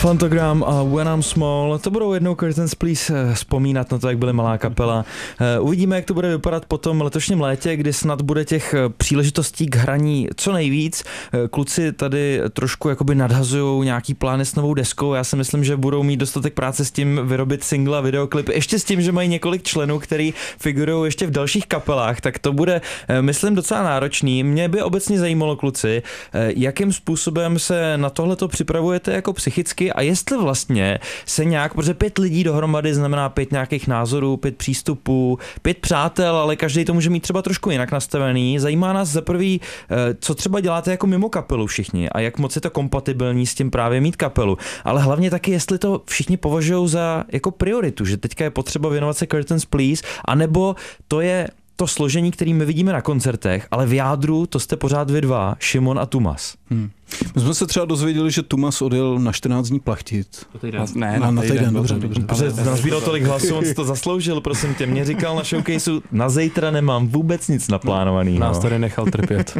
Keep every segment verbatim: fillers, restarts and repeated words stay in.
Fantogram a When I'm Small, to budou jednou Curtains Please vzpomínat na to, jak byly malá kapela. Uvidíme, jak to bude vypadat po tom letošním létě, kdy snad bude těch příležitostí k hraní co nejvíc. Kluci tady trošku jakoby nadhazujou nějaký plány s novou deskou. Já si myslím, že budou mít dostatek práce s tím vyrobit single a videoklip. Ještě s tím, že mají několik členů, který figurují ještě v dalších kapelách, tak to bude, myslím, docela náročný. Mě by obecně zajímalo, kluci, jakým způsobem se na tohleto připravujete jako psychicky a jestli vlastně se nějak, protože pět lidí dohromady znamená pět nějakých názorů, pět přístupů, pět přátel, ale každý to může mít třeba trošku jinak nastavený. Zajímá nás za prvý, co třeba děláte jako mimo kapelu všichni a jak moc je to kompatibilní s tím právě mít kapelu, ale hlavně taky, jestli to všichni považují za jako prioritu, že teďka je potřeba věnovat se Curtains Please, anebo to je to složení, který my vidíme na koncertech, ale v jádru to jste pořád vy dva, Šimon a Tumas. Hmm. My jsme se třeba dozvěděli, že Tumas odjel na čtrnáct dní plachtit. Na, ne, na, na týden, týden, dobře, dobře. Protože nazbíral tolik hlasů, on si to zasloužil, prosím tě. Mě říkal na showcaseu, na zítra nemám vůbec nic naplánovaný. Nás tady nechal trpět.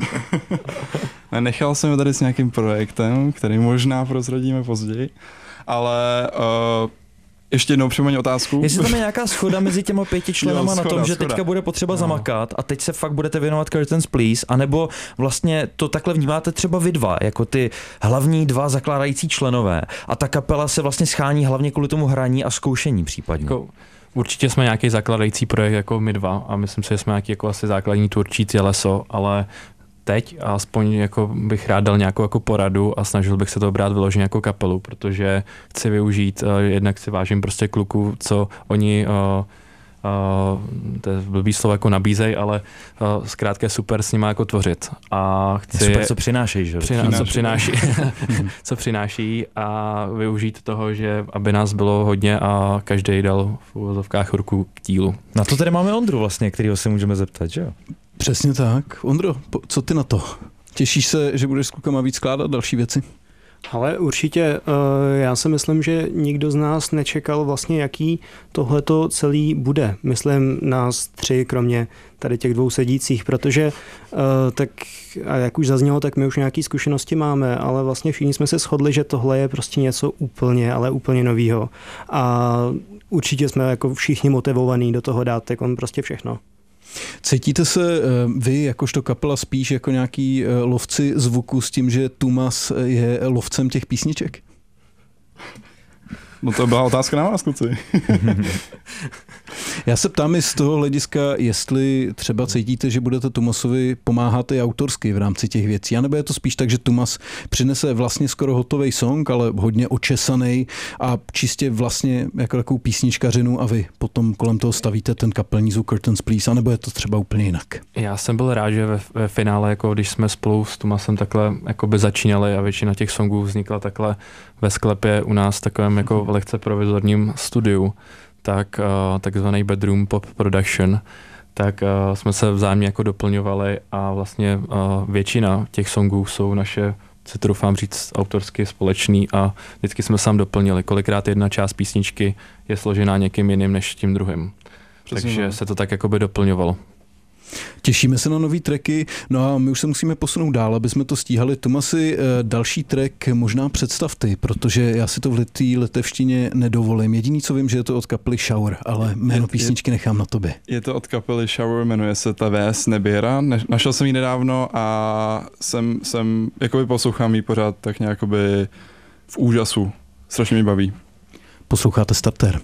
Nechal jsem tady s nějakým projektem, který možná prozradíme později, ale... Uh, Ještě jednou připomeň otázku. Jestli tam je nějaká schoda mezi těma pěti členama jo, na schoda, tom, že schoda. teďka bude potřeba no. zamakat a teď se fakt budete věnovat Curtains Please, anebo vlastně to takhle vnímáte třeba vy dva, jako ty hlavní dva zakládající členové a ta kapela se vlastně schání hlavně kvůli tomu hraní a zkoušení případně. Jako, určitě jsme nějaký zakladající projekt jako my dva a myslím si, že jsme nějaký jako asi základní tvůrčí těleso, ale teď aspoň jako bych rád dal nějakou jako poradu a snažil bych se to brát vyloženě jako kapelu, protože chci využít, uh, jednak si vážím prostě kluků, co oni, uh, uh, to je blbý slovo jako nabízej, ale uh, zkrátka je super s nima jako tvořit. A chci je super, co přinášejí, že? Přiná, co přináší, co přináší a využít toho, že aby nás bylo hodně a každý dal v uvozovkách ruku k dílu. Na to tady máme Ondru vlastně, kterýho se můžeme zeptat, že jo? Přesně tak. Ondro, co ty na to? Těšíš se, že budeš s klukama víc skládat další věci? Ale určitě, já si myslím, že nikdo z nás nečekal vlastně, jaký tohleto celý bude. Myslím nás tři, kromě tady těch dvou sedících, protože tak, a jak už zaznělo, tak my už nějaké zkušenosti máme, ale vlastně všichni jsme se shodli, že tohle je prostě něco úplně, ale úplně novýho. A určitě jsme jako všichni motivovaní do toho dát tak on prostě všechno. Cítíte se vy, jakožto kapela, spíš jako nějaký lovci zvuku s tím, že Tumas je lovcem těch písniček? No to byla otázka na vás, kluci. Já se ptám i z toho hlediska, jestli třeba cítíte, že budete Tumasovi pomáhat i autorsky v rámci těch věcí, anebo je to spíš tak, že Tumas přinese vlastně skoro hotový song, ale hodně očesaný a čistě vlastně jako takovou písničkařinu a vy potom kolem toho stavíte ten kapelní zvuk Curtains Please, anebo je to třeba úplně jinak? Já jsem byl rád, že ve, ve finále, jako když jsme spolu s Tumasem takhle jakoby začínali a většina těch songů vznikla takhle ve sklepě u nás v takovém jako lehce provizorním studiu, tak uh, takzvaný bedroom pop production, tak uh, jsme se vzájemně jako doplňovali a vlastně uh, většina těch songů jsou naše, se troufám říct, autorsky společný a vždycky jsme sám doplnili. Kolikrát jedna část písničky je složená někým jiným než tím druhým. Přesně. Takže se to tak jakoby doplňovalo. Těšíme se na nový tracky, no a my už se musíme posunout dál, aby jsme to stíhali. Tomasi, další track možná představ ty, protože já si to v té letevštině nedovolím. Jediný, co vím, že je to od kapely Shower, ale jméno písničky nechám na tobě. Je to od kapely Shower, jmenuje se Ta Vés Neběra. Našel jsem ji nedávno a jsem, jsem jakoby poslouchám ji pořád tak nějakoby v úžasu. Strašně mi baví. Posloucháte Starter.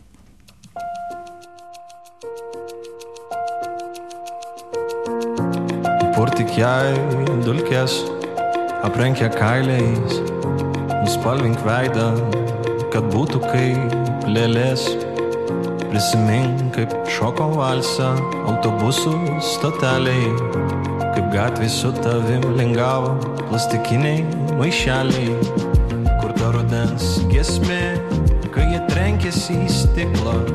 Kur tik jai dulkės aprenkia kailiais, nuspalvink veidą, kad būtų kaip lėlės. Prisimink, kaip šoko valsą autobusų stoteliai, kaip gatvėj su tavim lingavo plastikiniai maišeliai, kur ta rudens giesmė, kai jie trenkėsi į stiklą.